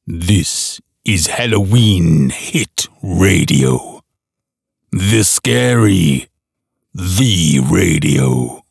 This is Halloween Hit Radio. The Scary, the Radio.